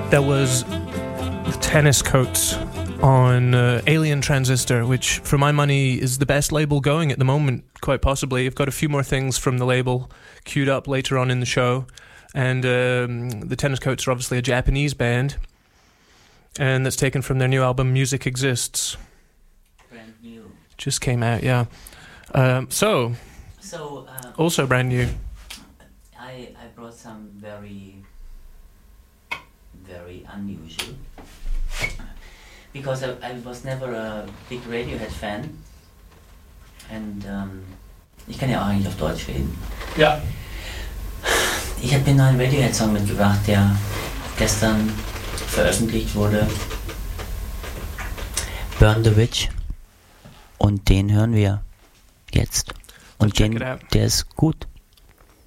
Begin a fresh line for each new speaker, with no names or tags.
That was Tennis Coats on Alien Transistor, which for my money is the best label going at the moment, quite possibly. I've got a few more things from the label queued up later on in the show, and the Tennis Coats are obviously a Japanese band, and that's taken from their new album Music Exists.
Brand new.
Just came out, yeah. Also brand new.
I brought some very, very unusual. Because I was never a big Radiohead-Fan. Und ich kann ja auch eigentlich auf Deutsch reden.
Ja.
Ich habe einen neuen Radiohead-Song mitgebracht, der gestern veröffentlicht wurde. Burn the Witch. Und den hören wir jetzt. Und der ist gut.